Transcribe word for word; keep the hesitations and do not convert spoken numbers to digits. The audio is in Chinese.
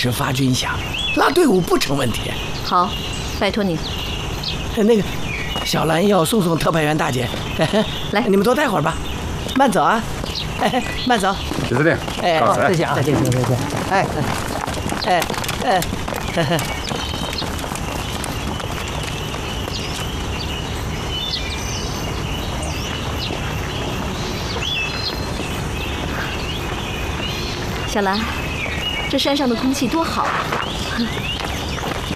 时发军饷，拉队伍不成问题。 好，拜托你。 那个，小兰要送送特派员大姐， 来， 你们多待会儿吧，慢走啊，慢走。 许司令， 哎， 告辞。 再见啊，再见，再见，再见。哎，哎，哎。 小兰，这山上的空气多好啊！